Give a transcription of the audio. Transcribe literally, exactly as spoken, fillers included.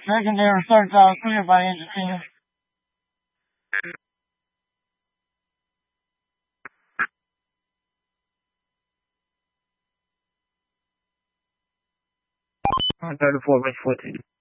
secondary starts out clear by engine ten. one thirty-four, race fourteen.